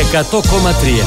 100,3.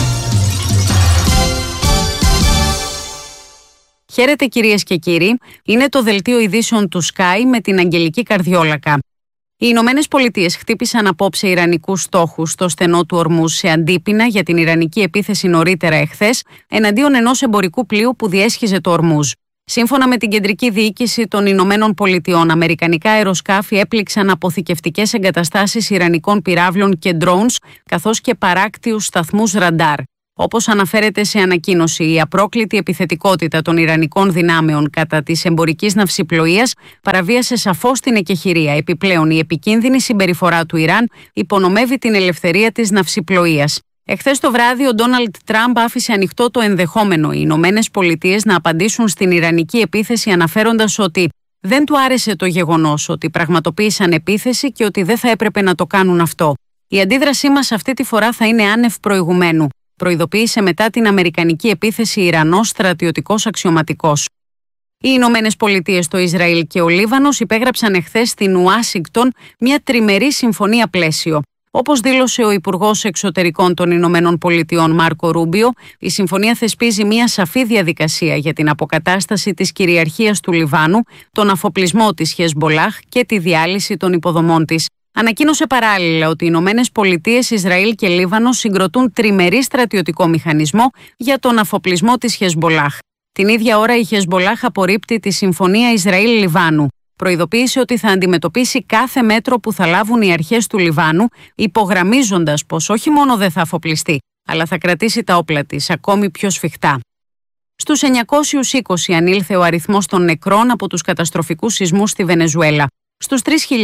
Χαίρετε κυρίες και κύριοι, είναι το δελτίο ειδήσεων του Sky με την Αγγελική Καρδιόλακα. Οι Ηνωμένες Πολιτείες χτύπησαν απόψε ιρανικούς στόχους στο στενό του Ορμούζ σε αντίπεινα για την ιρανική επίθεση νωρίτερα εχθές εναντίον ενός εμπορικού πλοίου που διέσχιζε το Ορμούζ. Σύμφωνα με την Κεντρική Διοίκηση των Ηνωμένων Πολιτειών, αμερικανικά αεροσκάφη έπληξαν αποθηκευτικές εγκαταστάσεις ιρανικών πυράβλων και drones, καθώς και παράκτιους σταθμούς ραντάρ. Όπως αναφέρεται σε ανακοίνωση, η απρόκλητη επιθετικότητα των ιρανικών δυνάμεων κατά της εμπορικής ναυσιπλοείας παραβίασε σαφώς την εκεχηρία. Επιπλέον, η επικίνδυνη συμπεριφορά του Ιράν υπονομεύει την ελευθερία της ναυσιπλοείας. Εχθές το βράδυ, ο Ντόναλντ Τραμπ άφησε ανοιχτό το ενδεχόμενο οι Ηνωμένες Πολιτείες να απαντήσουν στην ιρανική επίθεση, αναφέροντας ότι δεν του άρεσε το γεγονός ότι πραγματοποίησαν επίθεση και ότι δεν θα έπρεπε να το κάνουν αυτό. Η αντίδρασή μας αυτή τη φορά θα είναι άνευ προηγουμένου, προειδοποίησε μετά την αμερικανική επίθεση Ιρανός στρατιωτικός αξιωματικός. Οι Ηνωμένες Πολιτείες, το Ισραήλ και ο Λίβανος υπέγραψαν εχθές στην Ουάσιγκτον μια τριμερή συμφωνία πλαίσιο. Όπως δήλωσε ο Υπουργός Εξωτερικών των Ηνωμένων Πολιτειών Μάρκο Ρούμπιο, η συμφωνία θεσπίζει μια σαφή διαδικασία για την αποκατάσταση της κυριαρχίας του Λιβάνου, τον αφοπλισμό της Χεσμπολάχ και τη διάλυση των υποδομών της. Ανακοίνωσε παράλληλα ότι οι Ηνωμένες Πολιτείες, Ισραήλ και Λίβανο συγκροτούν τριμερή στρατιωτικό μηχανισμό για τον αφοπλισμό της Χεσμπολάχ. Την ίδια ώρα η Χεσμπολάχ απορρίπτει τη συμφωνία Ισραήλ-Λιβάνου. Προειδοποίησε ότι θα αντιμετωπίσει κάθε μέτρο που θα λάβουν οι αρχές του Λιβάνου, υπογραμμίζοντας πως όχι μόνο δεν θα αφοπλιστεί, αλλά θα κρατήσει τα όπλα της ακόμη πιο σφιχτά. Στους 920 ανήλθε ο αριθμός των νεκρών από τους καταστροφικούς σεισμούς στη Βενεζουέλα. Στους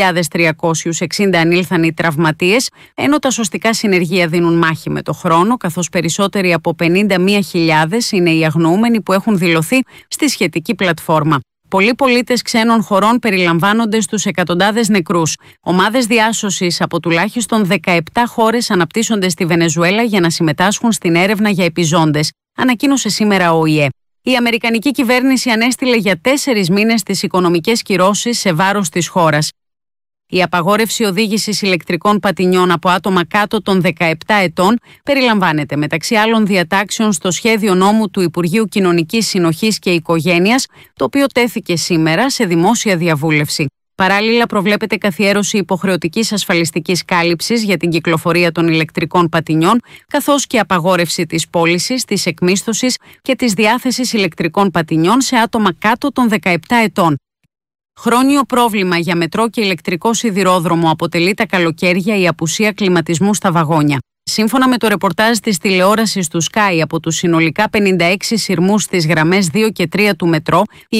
3.360 ανήλθαν οι τραυματίες, ενώ τα σωστικά συνεργεία δίνουν μάχη με το χρόνο, καθώς περισσότεροι από 51.000 είναι οι αγνοούμενοι που έχουν δηλωθεί στη σχετική πλατφόρμα. Πολλοί πολίτες ξένων χωρών περιλαμβάνονται στους εκατοντάδες νεκρούς. Ομάδες διάσωσης από τουλάχιστον 17 χώρες αναπτύσσονται στη Βενεζουέλα για να συμμετάσχουν στην έρευνα για επιζώντες, ανακοίνωσε σήμερα ο ΟΗΕ. Η Αμερικανική κυβέρνηση ανέστειλε για 4 μήνες τις οικονομικές κυρώσεις σε βάρος της χώρας. Η απαγόρευση οδήγησης ηλεκτρικών πατινιών από άτομα κάτω των 17 ετών περιλαμβάνεται μεταξύ άλλων διατάξεων στο σχέδιο νόμου του Υπουργείου Κοινωνικής Συνοχής και Οικογένειας, το οποίο τέθηκε σήμερα σε δημόσια διαβούλευση. Παράλληλα, προβλέπεται καθιέρωση υποχρεωτικής ασφαλιστικής κάλυψης για την κυκλοφορία των ηλεκτρικών πατινιών, καθώς και απαγόρευση της πώλησης, της εκμίσθωσης και της διάθεσης ηλεκτρικών πατινιών σε άτομα κάτω των 17 ετών. Χρόνιο πρόβλημα για μετρό και ηλεκτρικό σιδηρόδρομο αποτελεί τα καλοκαίρια η απουσία κλιματισμού στα βαγόνια. Σύμφωνα με το ρεπορτάζ της τηλεόρασης του Sky, από τους συνολικά 56 σειρμούς στις γραμμές 2 και 3 του μετρό, οι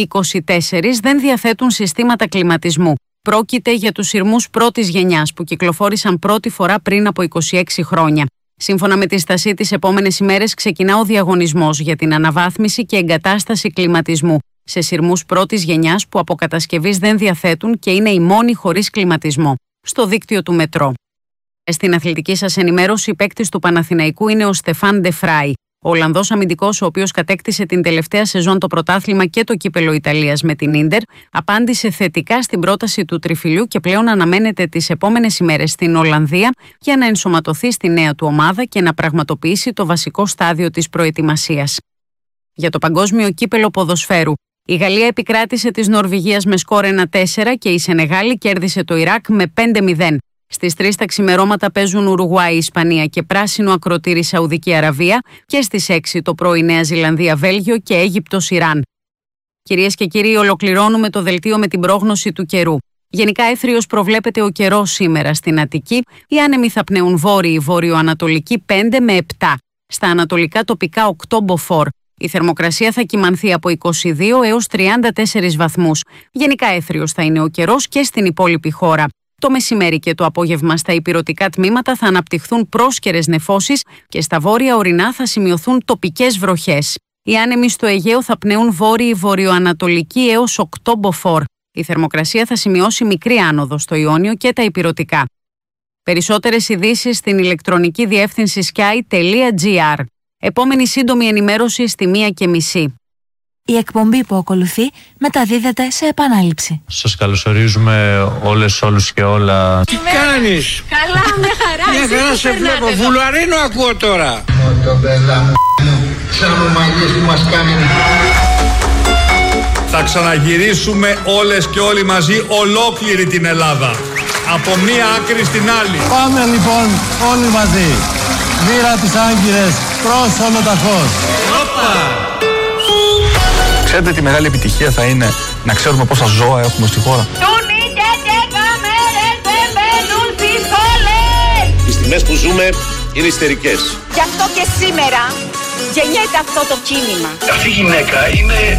24 δεν διαθέτουν συστήματα κλιματισμού. Πρόκειται για τους σειρμούς πρώτης γενιάς που κυκλοφόρησαν πρώτη φορά πριν από 26 χρόνια. Σύμφωνα με τη στασή, τις επόμενες ημέρες ξεκινά ο διαγωνισμός για την αναβάθμιση και εγκατάσταση κλιματισμού σε σειρμούς πρώτης γενιάς που από κατασκευής δεν διαθέτουν και είναι οι μόνοι χωρίς κλιματισμό στο δίκτυο του μετρό. Στην αθλητική σας ενημέρωση, παίκτης του Παναθηναϊκού είναι ο Στεφάν Ντε Φράι, ο Ολλανδός αμυντικός, ο οποίος κατέκτησε την τελευταία σεζόν το πρωτάθλημα και το κύπελο Ιταλίας με την Ίντερ, απάντησε θετικά στην πρόταση του τριφυλιού και πλέον αναμένεται τις επόμενες ημέρες στην Ολλανδία για να ενσωματωθεί στη νέα του ομάδα και να πραγματοποιήσει το βασικό στάδιο της προετοιμασίας. Για το παγκόσμιο κύπελο ποδοσφαίρου, η Γαλλία επικράτησε της Νορβηγίας με σκορ 1-4 και η Σενεγάλη κέρδισε το Ιράκ με 5-0. Στις 3 τα ξημερώματα παίζουν Ουρουγουάη, Ισπανία και πράσινο ακροτήρι Σαουδική Αραβία και στις 6 το πρωί Νέα Ζηλανδία, Βέλγιο και Αίγυπτος, Ιράν. Κυρίες και κύριοι, ολοκληρώνουμε το δελτίο με την πρόγνωση του καιρού. Γενικά έθριος προβλέπεται ο καιρός σήμερα στην Αττική. Οι άνεμοι θα πνέουν βόρειοι, βορειοανατολικοί 5 με 7. Στα ανατολικά τοπικά 8 μποφόρ. Η θερμοκρασία θα κυμανθεί από 22 έως 34 βαθμούς. Γενικά έθριος θα είναι ο καιρός και στην υπόλοιπη χώρα. Το μεσημέρι και το απόγευμα στα ηπειρωτικά τμήματα θα αναπτυχθούν πρόσκαιρες νεφώσεις και στα βόρεια ορεινά θα σημειωθούν τοπικές βροχές. Οι άνεμοι στο Αιγαίο θα πνέουν βόρειοι βορειοανατολικοί έως 8 μποφόρ. Η θερμοκρασία θα σημειώσει μικρή άνοδο στο Ιόνιο και τα ηπειρωτικά. Περισσότερες ειδήσεις στην ηλεκτρονική διεύθυνση sky.gr. Επόμενη σύντομη ενημέρωση στη 1:30. Η εκπομπή που ακολουθεί μεταδίδεται σε επανάληψη. Σας καλωσορίζουμε όλους και όλα. Τι κάνεις? Καλά, μια χαρά. Μια χαρά σε βλέπω. Βουλαρίνο ακούω τώρα. Μοτομπέλα μου, σαν μαλλιές που μας κάνουν. Θα ξαναγυρίσουμε όλες και όλοι μαζί ολόκληρη την Ελλάδα. Από μία άκρη στην άλλη. Πάμε λοιπόν όλοι μαζί. Μοίρα τις Άγκυρες προς Ολοταχώς. Ξέρετε τι μεγάλη επιτυχία θα είναι να ξέρουμε πόσα ζώα έχουμε στη χώρα. Τούνιτε και καμέρες δεν μπαίνουν στις σχολές. Οι στιγμές που ζούμε είναι ιστερικές. Γι' αυτό και σήμερα γεννιέται αυτό το κίνημα. Αυτή η γυναίκα είναι